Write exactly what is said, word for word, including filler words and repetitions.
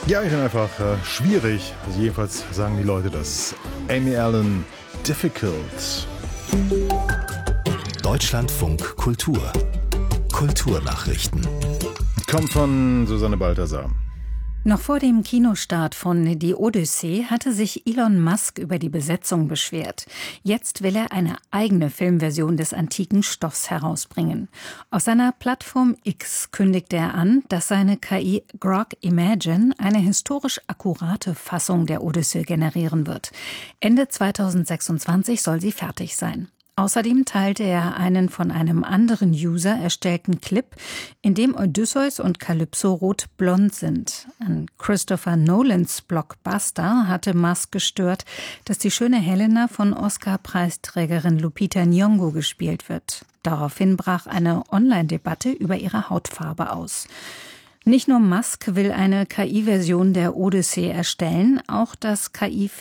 Ja, ich bin einfach äh, schwierig. Also jedenfalls sagen die Leute das. Amy Allen, Difficult. Deutschlandfunk Kultur. Kulturnachrichten. Kommt von Susanne Balthasar. Noch vor dem Kinostart von Die Odyssee hatte sich Elon Musk über die Besetzung beschwert. Jetzt will er eine eigene Filmversion des antiken Stoffs herausbringen. Auf seiner Plattform X kündigte er an, dass seine K I Grok Imagine eine historisch akkurate Fassung der Odyssee generieren wird. Ende zweitausendsechsundzwanzig soll sie fertig sein. Außerdem teilte er einen von einem anderen User erstellten Clip, in dem Odysseus und Kalypso rot-blond sind. An Christopher Nolans Blockbuster hatte Musk gestört, dass die schöne Helena von Oscar-Preisträgerin Lupita Nyong'o gespielt wird. Daraufhin brach eine Online-Debatte über ihre Hautfarbe aus. Nicht nur Musk will eine K I-Version der Odyssee erstellen, auch das K I